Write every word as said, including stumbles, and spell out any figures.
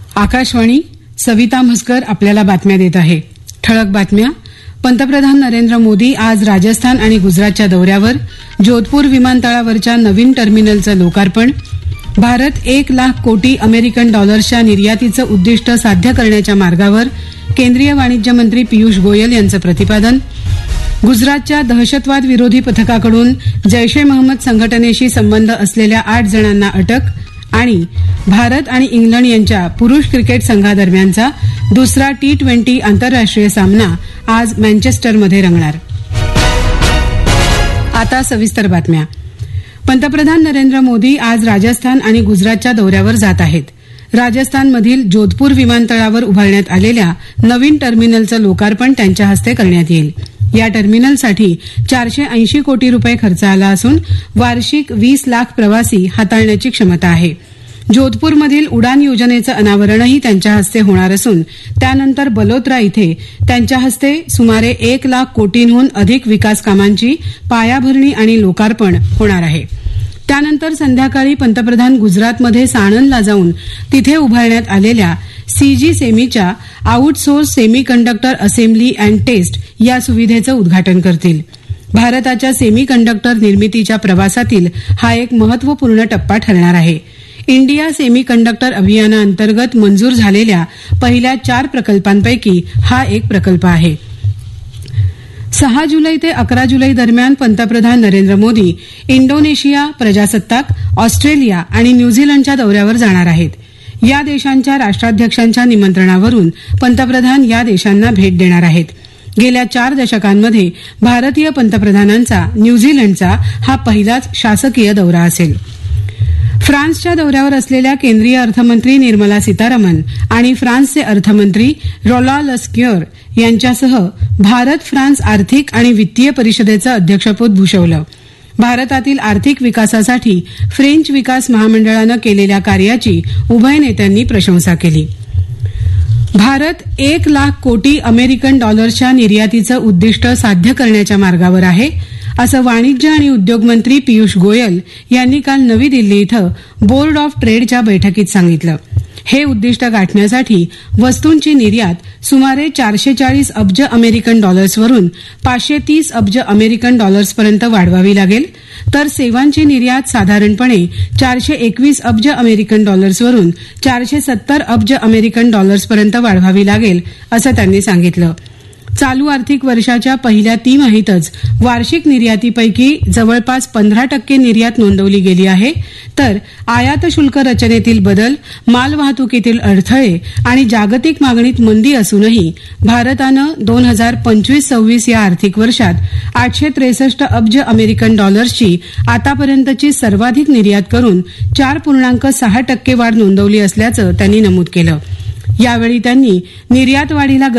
आकाशवाणी. सविता म्हसकर आपल्याला बातम्या देत आहे. ठळक बातम्या. पंतप्रधान नरेंद्र मोदी आज राजस्थान आणि गुजरातच्या दौऱ्यावर. जोधपूर विमानतळावरच्या नवीन टर्मिनलचं लोकार्पण. भारत एक लाख कोटी अमेरिकन डॉलर्सच्या निर्यातीचं उद्दिष्ट साध्य करण्याच्या मार्गावर. केंद्रीय वाणिज्य मंत्री पियुष गोयल यांचं प्रतिपादन. गुजरातच्या दहशतवाद विरोधी पथकाकडून जैश ए महम्मद संघटनेशी संबंध असलेल्या आठ जणांना अटक. आणि भारत आणि इंग्लंड यांच्या पुरुष क्रिकेट संघादरम्यानचा दुसरा टी ट्वेंटी आंतरराष्ट्रीय सामना आज मँचेस्टरमध्ये रंगणार. आता सविस्तर बातम्या. पंतप्रधान नरेंद्र मोदी आज राजस्थान आणि गुजरातच्या दौऱ्यावर जात आहेत. राजस्थानमधील जोधपूर विमानतळावर उभारण्यात आलेल्या नवीन टर्मिनलचं लोकार्पण त्यांच्या हस्ते करण्यात येईल. या टर्मिनलसाठी चारशे ऐंशी कोटी रुपये खर्च आला असून वार्षिक वीस लाख प्रवासी हाताळण्याची क्षमता आहे. जोधपूरमधील उडान योजनेचं अनावरणही त्यांच्या हस्ते होणार असून त्यानंतर बलोत्रा इथे त्यांच्या हस्ते सुमारे एक लाख कोटींहून अधिक विकास कामांची पायाभरणी आणि लोकार्पण होणार आहे. त्यानंतर संध्याकाळी पंतप्रधान गुजरातमध्ये साणंदला जाऊन तिथे उभारण्यात आलेल्या CG सेमीच्या outsource semi conductor assembly and taste या सुविधेचं उद्घाटन करतील. भारताच्या सेमी कंडक्टर निर्मितीच्या प्रवासातील हा एक महत्वपूर्ण टप्पा ठरणार आहे. इंडिया सेमी कंडक्टर अभियानाअंतर्गत मंजूर झालेल्या पहिल्या चार प्रकल्पांपैकी हा एक प्रकल्प आहे. सहा जुलै ते अकरा जुलै दरम्यान पंतप्रधान नरेंद्र मोदी इंडोनेशिया, प्रजासत्ताक, ऑस्ट्रेलिया आणि न्यूझीलंडच्या दौऱ्यावर जाणार आहेत. या देशांच्या राष्ट्राध्यक्षांच्या निमंत्रणावरून पंतप्रधान या देशांना भेट देणार आहेत. गेल्या चार दशकांमध्ये भारतीय पंतप्रधानांचा न्यूझीलंडचा हा पहिलाच शासकीय दौरा असेल. फ्रान्सच्या दौऱ्यावर असलेल्या केंद्रीय अर्थमंत्री निर्मला सीतारामन आणि फ्रान्सचे अर्थमंत्री रॉलां लस्क्युर यांच्यासह भारत फ्रान्स आर्थिक आणि वित्तीय परिषदेचं अध्यक्षपद भूषवलं. भारतातील आर्थिक विकासासाठी फ्रेंच विकास महामंडळानं केलेल्या कार्याची उभय नेत्यांनी प्रशंसा केली. भारत एक लाख कोटी अमेरिकन डॉलर्सच्या निर्यातीचं उद्दिष्ट साध्य करण्याच्या मार्गावर आहे असं वाणिज्य आणि उद्योग मंत्री पियुष गोयल यांनी काल नवी दिल्ली इथं बोर्ड ऑफ ट्रेडच्या बैठकीत सांगितलं. हे उद्दिष्ट गाठण्यासाठी वस्तूंची निर्यात सुमारे चारशे चाळीस अब्ज अमेरिकन डॉलर्सवरून पाचशे तीस अब्ज अमेरिकन डॉलर्सपर्यंत वाढवावी लागेल, तर सेवांची निर्यात साधारणपणे चारशे एकवीस अब्ज अमेरिकन डॉलर्सवरून चारशे सत्तर अब्ज अमेरिकन डॉलर्सपर्यंत वाढवावी लागेल असं त्यांनी सांगितलं. चालू आर्थिक वर्षाच्या पहिल्या तिमाहीतच वार्षिक निर्यातीपैकी जवळपास पंधरा टक्के निर्यात नोंदवली गेली आहे, तर आयात शुल्क रचनेतील बदल, मालवाहतुकीतील अडथळे आणि जागतिक मागणीत मंदी असूनही भारतानं दोन हजार पंचवीस सव्वीस या आर्थिक वर्षात आठशे त्रेसष्ट अब्ज अमेरिकन डॉलर्सची आतापर्यंतची सर्वाधिक निर्यात करून चार पूर्णांक सहा टक्के वाढ नोंदवली असल्याचं त्यांनी नमूद केलं. यावेळी त्यांनी निर्यात वाढीला